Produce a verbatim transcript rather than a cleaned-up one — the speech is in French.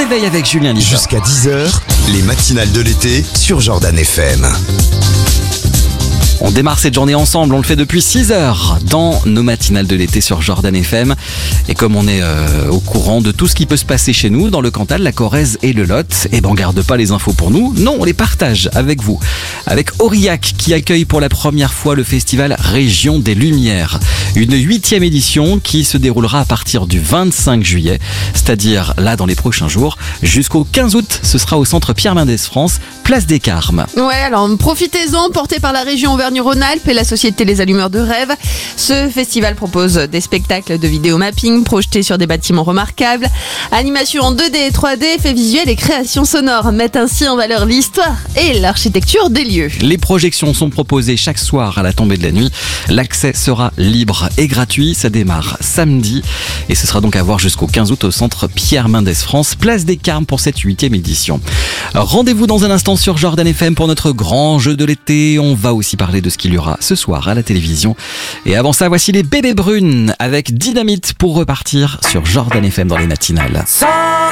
réveil avec Julien Libre. Jusqu'à dix heures, les matinales de l'été sur Jordan F M. On démarre cette journée ensemble, on le fait depuis six heures dans nos matinales de l'été sur Jordan F M. Et comme on est euh, au courant de tout ce qui peut se passer chez nous, dans le Cantal, la Corrèze et le Lot, eh ben on garde pas les infos pour nous, non, on les partage avec vous. Avec Aurillac qui accueille pour la première fois le festival Région des Lumières. Une huitième édition qui se déroulera à partir du vingt-cinq juillet, c'est-à-dire là dans les prochains jours, jusqu'au quinze août. Ce sera au centre Pierre Mendès France, place des Carmes. Ouais, alors profitez-en, porté par la région Auvergne-Rhône-Alpes et la société Les Allumeurs de Rêve. Ce festival propose des spectacles de vidéomapping projetés sur des bâtiments remarquables, animation en deux D et trois D, effets visuels et créations sonores mettent ainsi en valeur l'histoire et l'architecture des lieux. Les projections sont proposées chaque soir à la tombée de la nuit. L'accès sera libre et gratuit. Ça démarre samedi et ce sera donc à voir jusqu'au quinze août au centre Pierre Mendès France, place des Carmes pour cette huitième édition. Rendez-vous dans un instant sur Jordan F M pour notre grand jeu de l'été. On va aussi parler de ce qu'il y aura ce soir à la télévision. Et avant ça, voici les Bébés Brunes avec Dynamite pour repartir sur Jordan F M dans les matinales.